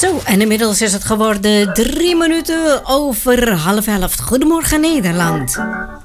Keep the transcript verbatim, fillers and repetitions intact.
Zo, en inmiddels is het geworden drie minuten over half elf. Goedemorgen Nederland.